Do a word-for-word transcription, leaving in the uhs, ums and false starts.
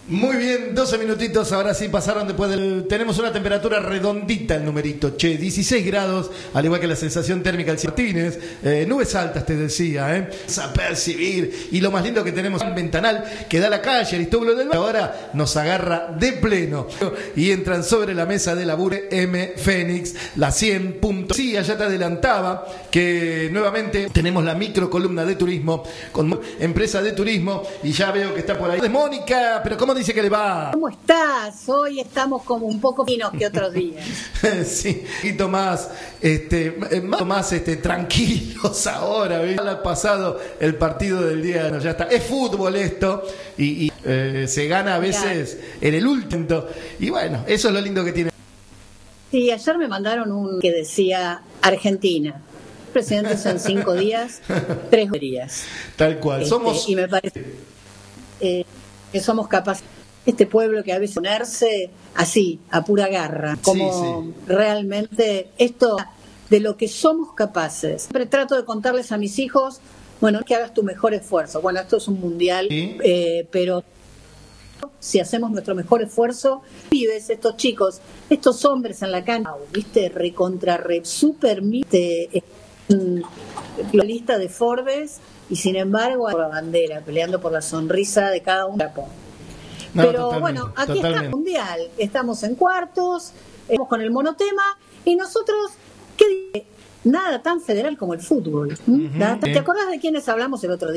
Muy bien, doce minutitos, ahora sí pasaron después del... Tenemos una temperatura redondita, el numerito, che, dieciséis grados, al igual que la sensación térmica del Martínez, eh, nubes altas te decía, eh, a percibir, y lo más lindo que tenemos un ventanal que da a la calle, Aristóbulo del Valle, ahora nos agarra de pleno, y entran sobre la mesa de laburo M Fénix, la cien punto... Sí, allá te adelantaba que nuevamente tenemos la micro columna de turismo, con empresa de turismo, y ya veo que está por ahí. Mónica, pero ¿cómo dice que le va? ¿Cómo estás? Hoy estamos como un poco finos que otros días. Sí, un poquito más, este, más, más este, tranquilos ahora. ¿Ves? Ha pasado el partido del día, no, ya está. Es fútbol esto y, y eh, se gana a veces ya en el último. Y bueno, eso es lo lindo que tiene. Sí, ayer me mandaron un que decía Argentina. Presidentes en cinco días, tres días. Tal cual. Este, Somos. Y me parece eh, que somos capaces. Este pueblo que a veces ponerse así, a pura garra, como sí, sí. Realmente esto de lo que somos capaces. Siempre trato de contarles a mis hijos, bueno, que hagas tu mejor esfuerzo. Bueno, esto es un mundial, ¿sí? eh, pero si hacemos nuestro mejor esfuerzo, pibes, estos chicos, estos hombres en la cancha, viste, recontra, re, super, viste, la lista de Forbes, y sin embargo, la bandera, peleando por la sonrisa de cada uno. No, pero bueno, aquí totalmente. Está el Mundial, estamos en cuartos, estamos con el monotema, y nosotros, ¿qué dice? Nada tan federal como el fútbol. Uh-huh. ¿Te acordás de quiénes hablamos el otro día?